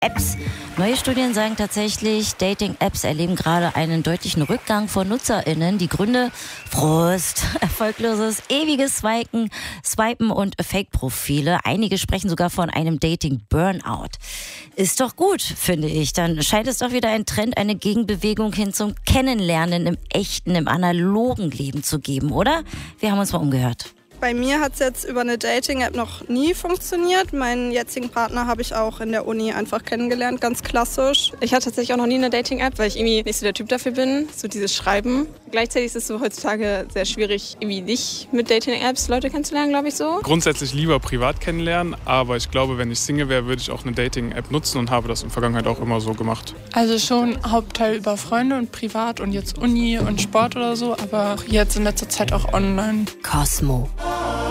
Apps. Neue Studien sagen tatsächlich, Dating-Apps erleben gerade einen deutlichen Rückgang von NutzerInnen. Die Gründe: Frust, erfolgloses, ewiges Swipen und Fake-Profile. Einige sprechen sogar von einem Dating-Burnout. Ist doch gut, finde ich. Dann scheint es doch wieder ein Trend, eine Gegenbewegung hin zum Kennenlernen im echten, im analogen Leben zu geben, oder? Wir haben uns mal umgehört. Bei mir hat es jetzt über eine Dating-App noch nie funktioniert. Meinen jetzigen Partner habe ich auch in der Uni einfach kennengelernt, ganz klassisch. Ich hatte tatsächlich auch noch nie eine Dating-App, weil ich irgendwie nicht so der Typ dafür bin, so dieses Schreiben. Gleichzeitig ist es so heutzutage sehr schwierig, irgendwie nicht mit Dating-Apps Leute kennenzulernen, glaube ich so. Grundsätzlich lieber privat kennenlernen, aber ich glaube, wenn ich Single wäre, würde ich auch eine Dating-App nutzen und habe das in der Vergangenheit auch immer so gemacht. Also schon Hauptteil über Freunde und privat und jetzt Uni und Sport oder so, aber jetzt in letzter Zeit auch online. Cosmo.